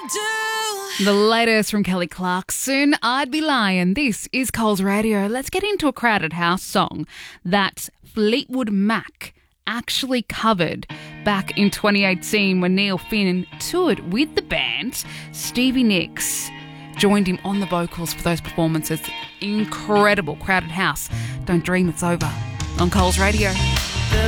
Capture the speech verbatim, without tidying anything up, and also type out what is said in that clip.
The latest from Kelly Clarkson, I'd Be Lying. This is Coles Radio. Let's get into a Crowded House song that Fleetwood Mac actually covered back in twenty eighteen when Neil Finn toured with the band. Stevie Nicks joined him on the vocals for those performances. Incredible. Crowded House. Don't dream it's over. On Coles Radio.